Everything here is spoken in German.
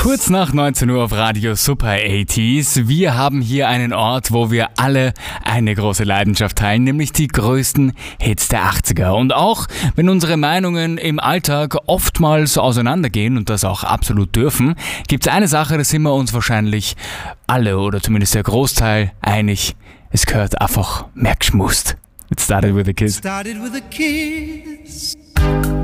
Kurz nach 19 Uhr auf Radio Super 80s. Wir haben hier einen Ort, wo wir alle eine große Leidenschaft teilen, nämlich die größten Hits der 80er. Und auch wenn unsere Meinungen im Alltag oftmals auseinandergehen und das auch absolut dürfen, gibt es eine Sache, da sind wir uns wahrscheinlich alle oder zumindest der Großteil einig. Es gehört einfach mehr geschmust. It started with a kiss.